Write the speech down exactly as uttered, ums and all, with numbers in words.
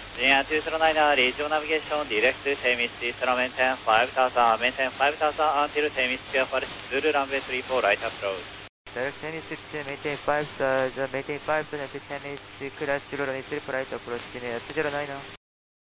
Jia two zero nine, regional navigation, direct to Temis, Eastern maintain five thousand, maintain five thousand until Temis Pier for Zulu runway three four right approach. Direct Temis to maintain five thousand, maintain five thousand to Temis, clear Zulu runway three four right approach, Jia two zero nine.